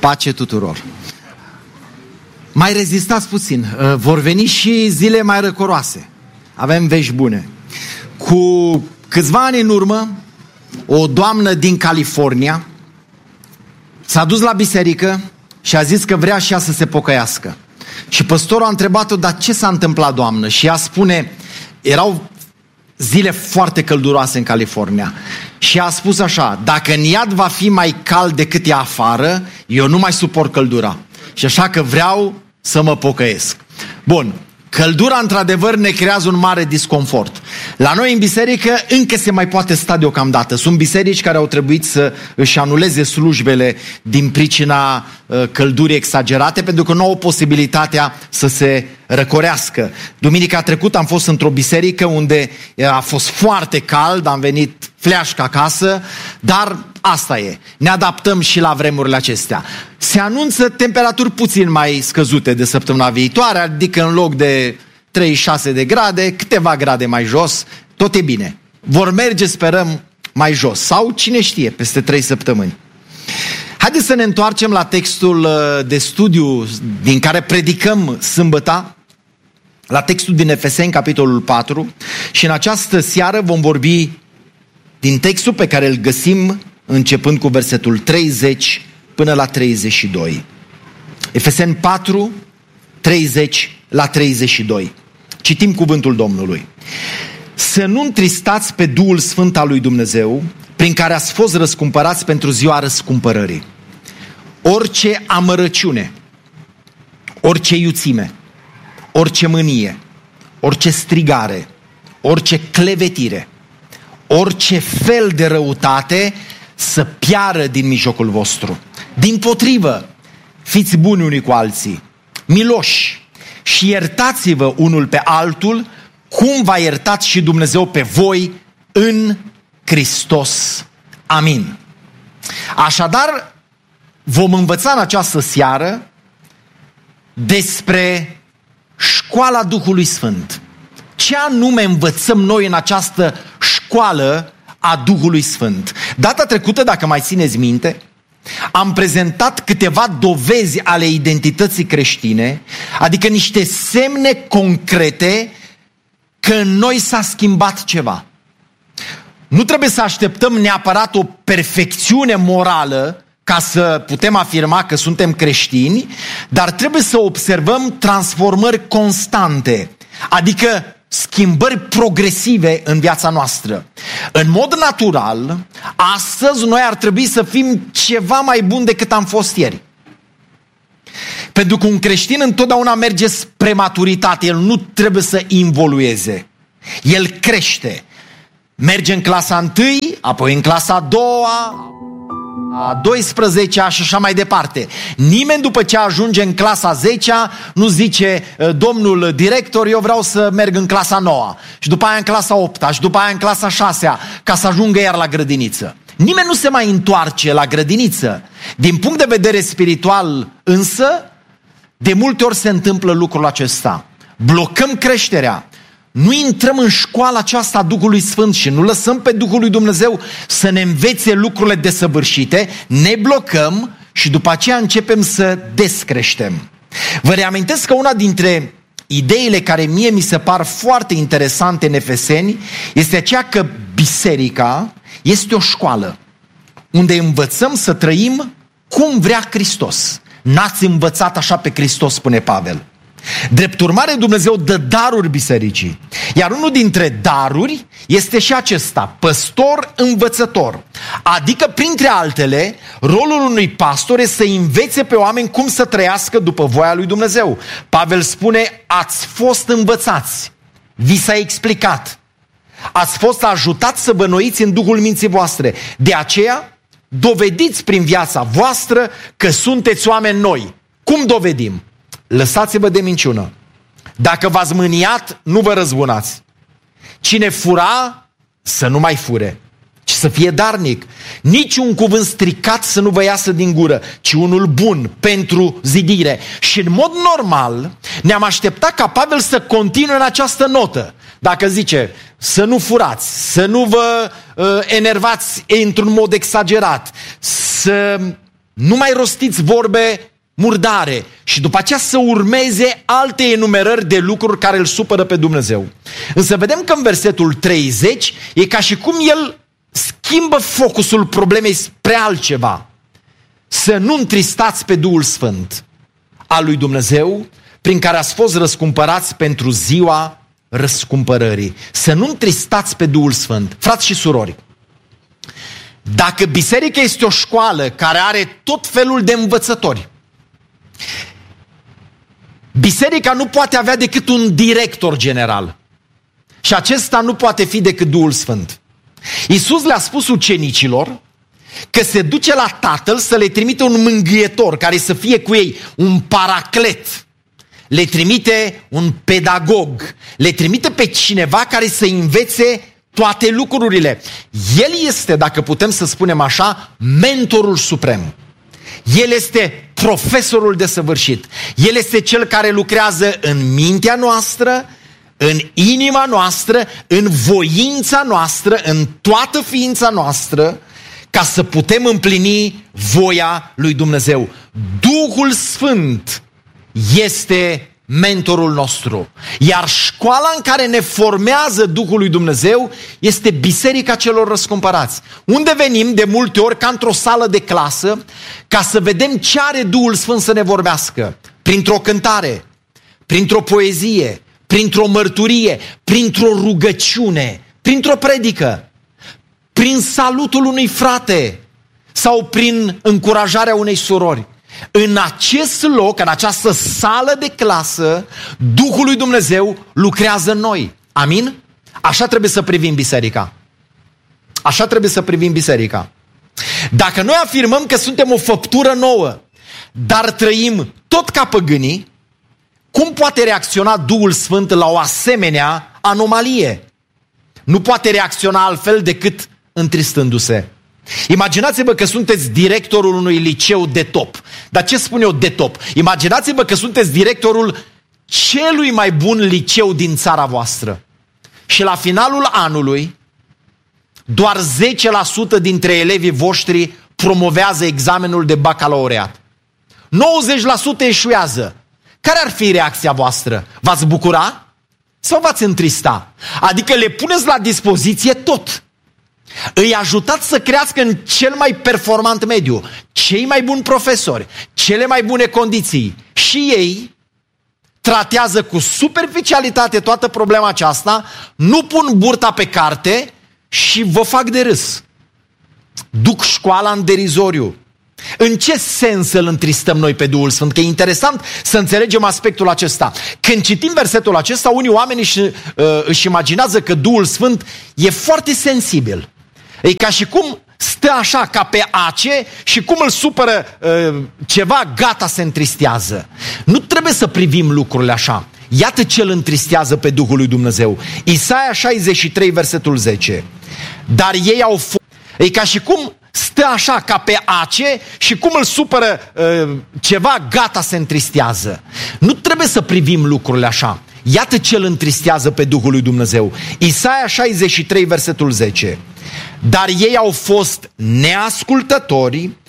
Pace tuturor! Mai rezistați puțin, vor veni și zile mai răcoroase. Avem vești bune. Cu câțiva ani în urmă, o doamnă din California s-a dus la biserică și a zis că vrea și ea să se pocăiască. Și păstorul a întrebat-o, dar ce s-a întâmplat, doamnă? Și ea spune, erau zile foarte călduroase în California. Și a spus așa, dacă în iad va fi mai cald decât e afară, eu nu mai suport căldura. Și așa că vreau să mă pocăiesc. Bun, căldura într-adevăr ne creează un mare disconfort. La noi în biserică încă se mai poate sta deocamdată. Sunt biserici care au trebuit să își anuleze slujbele din pricina căldurii exagerate, pentru că nu au posibilitatea să se răcorească. Duminica trecută am fost într-o biserică unde a fost foarte cald, am venit fleașcă acasă, dar asta e. Ne adaptăm și la vremurile acestea. Se anunță temperaturi puțin mai scăzute de săptămâna viitoare, adică în loc de 36 de grade, câteva grade mai jos, tot e bine. Vor merge, sperăm, mai jos. Sau, cine știe, peste 3 săptămâni. Haideți să ne întoarcem la textul de studiu din care predicăm sâmbăta, la textul din Efeseni, capitolul 4, și în această seară vom vorbi din textul pe care îl găsim începând cu versetul 30 până la 32. Efeseni 4, 30 la 32. Citim cuvântul Domnului. Să nu întristați pe Duhul Sfânt al lui Dumnezeu, prin care ați fost răscumpărați pentru ziua răscumpărării. Orice amărăciune, orice iuțime, orice mânie, orice strigare, orice clevetire, orice fel de răutate să piară din mijlocul vostru. Dimpotrivă, fiți buni unii cu alții, miloși și iertați-vă unul pe altul, cum v-a iertat și Dumnezeu pe voi în Hristos. Amin. Așadar, vom învăța în această seară despre școala Duhului Sfânt. Ce anume învățăm noi în această școală a Duhului Sfânt? Data trecută, dacă mai țineți minte, am prezentat câteva dovezi ale identității creștine, adică niște semne concrete că în noi s-a schimbat ceva. Nu trebuie să așteptăm neapărat o perfecțiune morală ca să putem afirma că suntem creștini, dar trebuie să observăm transformări constante, adică schimbări progresive în viața noastră. În mod natural, astăzi noi ar trebui să fim ceva mai buni decât am fost ieri. Pentru că un creștin întotdeauna merge spre maturitate, el nu trebuie să involueze. El crește. Merge în clasa 1, apoi în clasa 2, a 12-a și așa mai departe. Nimeni după ce ajunge în clasa 10-a nu zice, domnul director, eu vreau să merg în clasa 9 și după aia în clasa 8-a și după aia în clasa 6-a ca să ajungă iar la grădiniță. Nimeni nu se mai întoarce la grădiniță. Din punct de vedere spiritual însă, de multe ori se întâmplă lucrul acesta. Blocăm creșterea. Nu intrăm în școala aceasta a Duhului Sfânt și nu lăsăm pe Duhul lui Dumnezeu să ne învețe lucrurile desăvârșite, ne blocăm și după aceea începem să descreștem. Vă reamintesc că una dintre ideile care mie mi se par foarte interesante în Efeseni este aceea că biserica este o școală unde învățăm să trăim cum vrea Hristos. N-ați învățat așa pe Hristos, spune Pavel. Drept urmare, Dumnezeu dă daruri bisericii. Iar unul dintre daruri este și acesta, păstor învățător. Adică, printre altele, rolul unui pastor este să învețe pe oameni cum să trăiască după voia lui Dumnezeu. Pavel spune, ați fost învățați, vi s-a explicat, ați fost ajutați să vă înnoiți în Duhul minții voastre. De aceea, dovediți prin viața voastră că sunteți oameni noi. Cum dovedim? Lăsați-vă de minciună. Dacă v-ați mâniat, nu vă răzbunați. Cine fura, să nu mai fure, ci să fie darnic. Nici un cuvânt stricat să nu vă iasă din gură, ci unul bun pentru zidire. Și în mod normal ne-am așteptat ca Pavel să continue în această notă. Dacă zice să nu furați, să nu vă enervați într-un mod exagerat, să nu mai rostiți vorbe murdare și după aceea să urmeze alte enumerări de lucruri care îl supără pe Dumnezeu. Însă vedem că în versetul 30 e ca și cum el schimbă focusul problemei spre altceva. Să nu întristați pe Duhul Sfânt al lui Dumnezeu, prin care ați fost răscumpărați pentru ziua răscumpărării. Să nu întristați pe Duhul Sfânt. Frați și surori, dacă biserica este o școală care are tot felul de învățători, biserica nu poate avea decât un director general. Și acesta nu poate fi decât Duhul Sfânt. Iisus le-a spus ucenicilor că se duce la Tatăl să le trimite un mângâietor care să fie cu ei, un paraclet. Le trimite un pedagog. Le trimite pe cineva care să învețe toate lucrurile. El este, dacă putem să spunem așa, mentorul suprem. El este profesorul desăvârșit. El este cel care lucrează în mintea noastră, în inima noastră, în voința noastră, în toată ființa noastră, ca să putem împlini voia lui Dumnezeu. Duhul Sfânt este mentorul nostru. Iar școala în care ne formează Duhul lui Dumnezeu este Biserica celor răscumpărați. Unde venim de multe ori ca într-o sală de clasă ca să vedem ce are Duhul Sfânt să ne vorbească. Printr-o cântare, printr-o poezie, printr-o mărturie, printr-o rugăciune, printr-o predică, prin salutul unui frate sau prin încurajarea unei surori. În acest loc, în această sală de clasă, Duhul lui Dumnezeu lucrează în noi. Amin? Așa trebuie să privim biserica. Așa trebuie să privim biserica. Dacă noi afirmăm că suntem o făptură nouă, dar trăim tot ca păgânii, cum poate reacționa Duhul Sfânt la o asemenea anomalie? Nu poate reacționa altfel decât întristându-se. Imaginați-vă că sunteți directorul unui liceu de top. Dar ce spun eu de top? Imaginați-vă că sunteți directorul celui mai bun liceu din țara voastră. Și la finalul anului, doar 10% dintre elevii voștri promovează examenul de bacalaureat. 90% eșuează. Care ar fi reacția voastră? V-ați bucura? Sau v-ați întrista? Adică le puneți la dispoziție tot. Îi ajutați să crească în cel mai performant mediu, cei mai buni profesori, cele mai bune condiții. Și ei tratează cu superficialitate toată problema aceasta, nu pun burta pe carte și vă fac de râs. Duc școala în derizoriu. În ce sens îl întristăm noi pe Duhul Sfânt? Că e interesant să înțelegem aspectul acesta. Când citim versetul acesta, unii oameni își imaginează că Duhul Sfânt e foarte sensibil. E ca și cum stă așa, ca pe ace și cum îl supără ceva, gata, se întristează. Nu trebuie să privim lucrurile așa. Iată ce îl întristează pe Duhul lui Dumnezeu. Isaia 63, versetul 10. Dar ei au fost... E ca și cum stă așa, ca pe ace și cum îl supără ceva, gata, se întristează. Nu trebuie să privim lucrurile așa. Iată ce îl întristează pe Duhul lui Dumnezeu. Isaia 63, versetul 10. Dar ei au fost neascultători